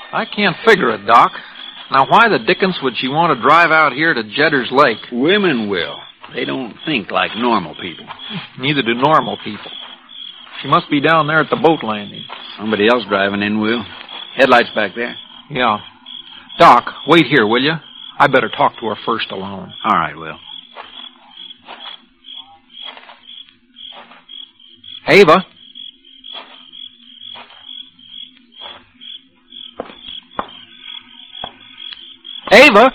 I can't figure it, Doc. Now, why the dickens would she want to drive out here to Jedder's Lake? Women will. They don't think like normal people. Neither do normal people. She must be down there at the boat landing. Somebody else driving in, Will. Headlights back there. Yeah. Doc, wait here, will you? I better talk to her first alone. All right, Will. Ava? Ava?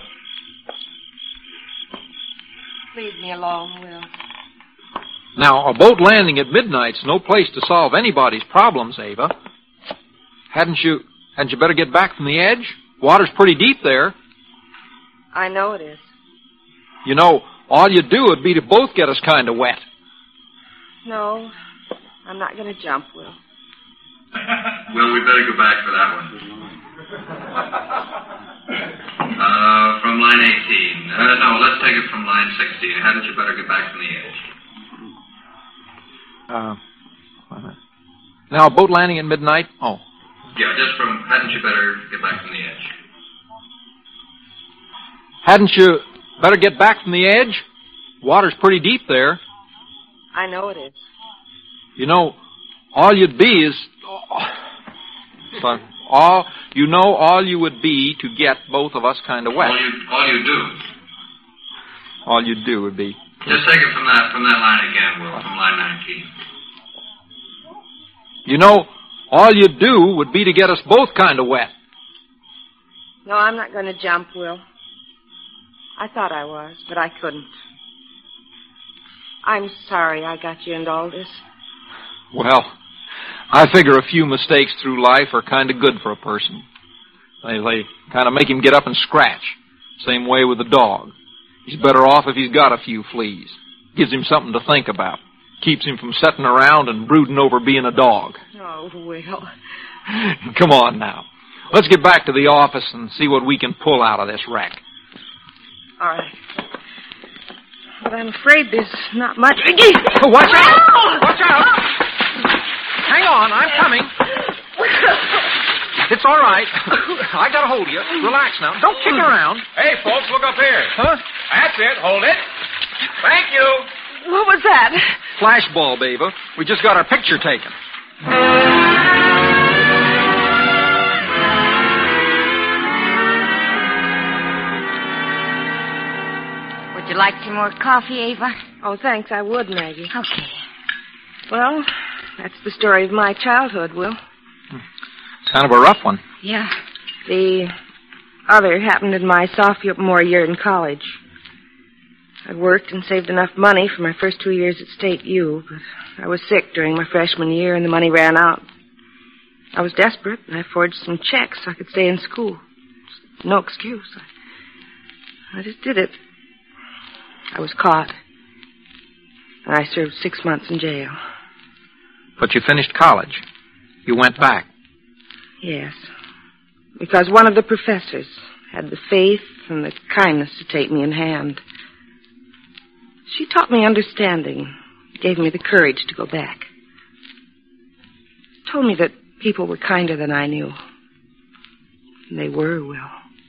Leave me alone, Will. Now, a boat landing at midnight's no place to solve anybody's problems, Ava. Hadn't you better get back from the edge? Water's pretty deep there. I know it is. You know, all you'd do would be to both get us kind of wet. No, I'm not going to jump, Will. Well, we better go back for that one. From line 18. No, let's take it from line 16. Hadn't you better get back from the edge? Now, a boat landing at midnight? Oh. Yeah, just from, hadn't you better get back from the edge? Hadn't you better get back from the edge? Water's pretty deep there. I know it is. You know, all you'd be is... all you would be to get both of us kind of wet. All you do. All you'd do would be... Just take it from that line again, Will, from line 19. You know, all you'd do would be to get us both kind of wet. No, I'm not going to jump, Will. I thought I was, but I couldn't. I'm sorry I got you into all this. Well, I figure a few mistakes through life are kind of good for a person. They kind of make him get up and scratch. Same way with a dog. He's better off if he's got a few fleas. Gives him something to think about. Keeps him from sitting around and brooding over being a dog. Oh, Will. Come on now. Let's get back to the office and see what we can pull out of this wreck. All right. But I'm afraid there's not much... Watch out! Watch out! Hang on, I'm coming. It's all right. I got a hold of you. Relax now. Don't kick around. Hey, folks, look up here. Huh? That's it. Hold it. Thank you. What was that? Flashbulb, Ava. We just got our picture taken. Would you like some more coffee, Ava? Oh, thanks, I would, Maggie. Okay. Well, that's the story of my childhood, Will. Kind of a rough one. Yeah. The other happened in my sophomore year in college. I worked and saved enough money for my first 2 years at State U, but I was sick during my freshman year and the money ran out. I was desperate, and I forged some checks so I could stay in school. No excuse. I just did it. I was caught, and I served 6 months in jail. But you finished college. You went back. Yes, because one of the professors had the faith and the kindness to take me in hand. She taught me understanding, gave me the courage to go back. Told me that people were kinder than I knew. And they were, Will.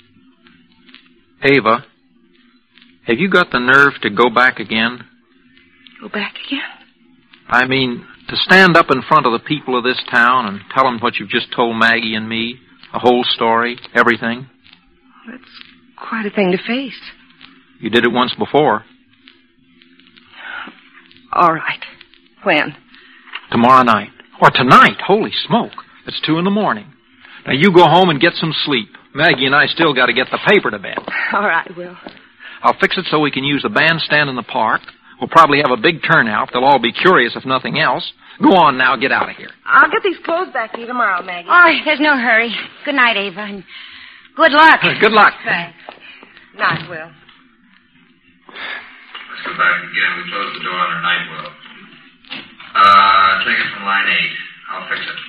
Ava, have you got the nerve to go back again? Go back again? I mean, to stand up in front of the people of this town and tell them what you've just told Maggie and me, the whole story, everything. That's quite a thing to face. You did it once before. All right. When? Tomorrow night. Or tonight. Holy smoke. It's 2 in the morning. Now, you go home and get some sleep. Maggie and I still got to get the paper to bed. All right, Will. I'll fix it so we can use the bandstand in the park. We'll probably have a big turnout. They'll all be curious if nothing else. Go on now. Get out of here. I'll get these clothes back to you tomorrow, Maggie. Oh, there's no hurry. Good night, Ava, and good luck. Good luck. Thanks. Night, Will. Let's go back again. We closed the door on her night, Will. Take it from line 8. I'll fix it.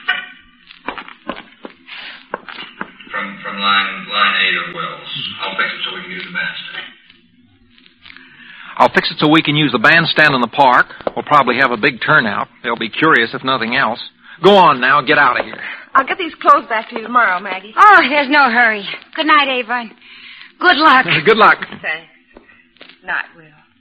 From line 8 of Will's. I'll fix it so we can use the bandstand. I'll fix it so we can use the bandstand in the park. We'll probably have a big turnout. They'll be curious if nothing else. Go on now. Get out of here. I'll get these clothes back to you tomorrow, Maggie. Oh, there's no hurry. Good night, Ava. And good luck. Good luck. Thanks. Not Will.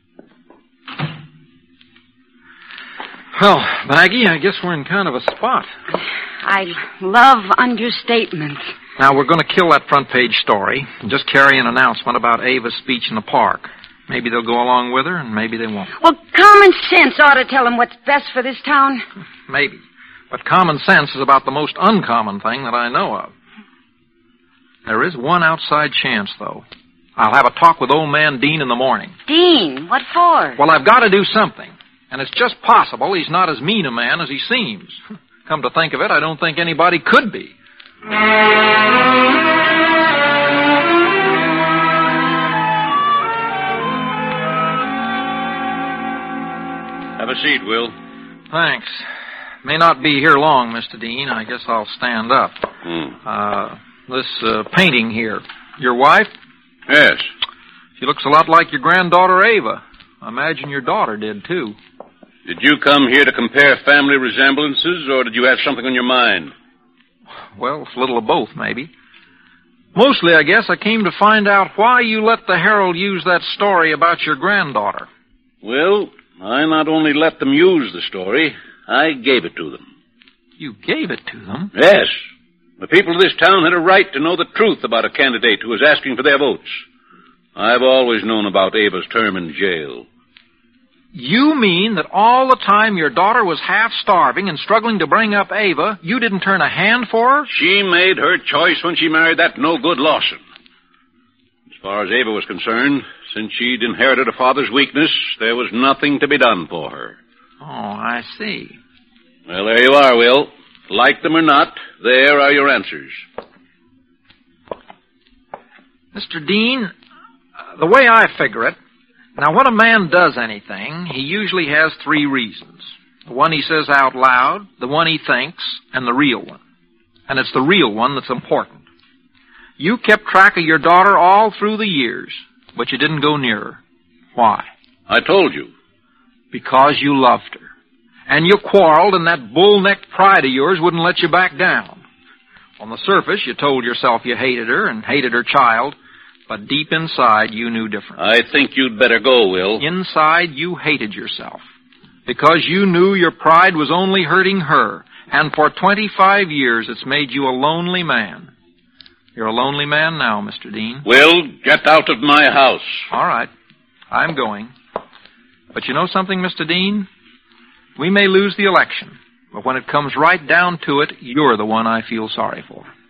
Well, Maggie, I guess we're in kind of a spot. I love understatements. Now, we're going to kill that front page story and just carry an announcement about Ava's speech in the park. Maybe they'll go along with her, and maybe they won't. Well, common sense ought to tell them what's best for this town. Maybe. But common sense is about the most uncommon thing that I know of. There is one outside chance, though. I'll have a talk with old man Dean in the morning. Dean, what for? Well, I've got to do something. And it's just possible he's not as mean a man as he seems. Come to think of it, I don't think anybody could be. Have a seat, Will. Thanks. May not be here long, Mr. Dean. I guess I'll stand up. This painting here, your wife? Yes. She looks a lot like your granddaughter, Ava. I imagine your daughter did, too. Did you come here to compare family resemblances, or did you have something on your mind? Well, it's a little of both, maybe. Mostly, I guess, I came to find out why you let the Herald use that story about your granddaughter. Well, I not only let them use the story, I gave it to them. You gave it to them? Yes. The people of this town had a right to know the truth about a candidate who was asking for their votes. I've always known about Ava's term in jail. You mean that all the time your daughter was half starving and struggling to bring up Ava, you didn't turn a hand for her? She made her choice when she married that no-good Lawson. As far as Ava was concerned, since she'd inherited her father's weakness, there was nothing to be done for her. Oh, I see. Well, there you are, Will. Like them or not, there are your answers. Mr. Dean, the way I figure it, now when a man does anything, he usually has three reasons. The one he says out loud, the one he thinks, and the real one. And it's the real one that's important. You kept track of your daughter all through the years, but you didn't go near her. Why? I told you. Because you loved her. And you quarreled, and that bull-necked pride of yours wouldn't let you back down. On the surface, you told yourself you hated her and hated her child, but deep inside, you knew different. I think you'd better go, Will. Inside, you hated yourself. Because you knew your pride was only hurting her. And for 25 years, it's made you a lonely man. You're a lonely man now, Mr. Dean. Will, get out of my house. All right. I'm going. But you know something, Mr. Dean? We may lose the election, but when it comes right down to it, you're the one I feel sorry for.